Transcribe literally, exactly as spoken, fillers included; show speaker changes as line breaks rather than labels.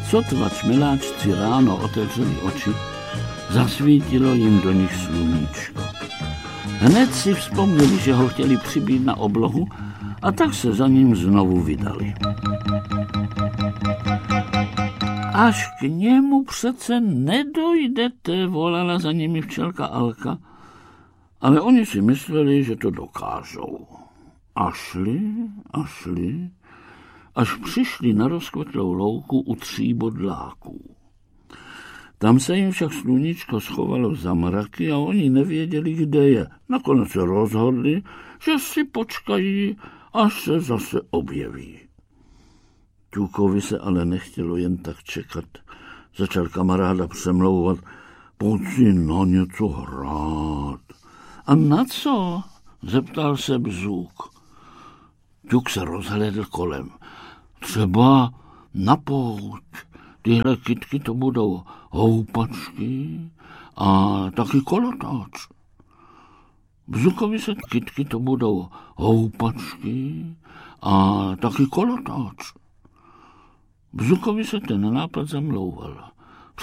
Sotva čmeláčci ráno otevřeli oči, zasvítilo jim do nich sluníčko. Hned si vzpomněli, že ho chtěli přibít na oblohu, a tak se za ním znovu vydali. Až k němu přece nedojdete, volala za nimi včelka Alka, ale oni si mysleli, že to dokážou. A šli a šli, až přišli na rozkvetlou louku u tří bodláků. Tam se jim však sluníčko schovalo za mraky a oni nevěděli, kde je. Nakonec se rozhodli, že si počkají, až se zase objeví. Ťukovi se ale nechtělo jen tak čekat. Začal kamaráda přemlouvat, pojď si na něco hrát. A na co? Zeptal se Bzůk. Ťuk se rozhlédl kolem. Třeba na pouť. Tyhle kytky to budou houpačky a taky kolotáč. Bzukovi se kytky to budou houpačky a taky kolotáč. Bzukovi se ten nápad zamlouval.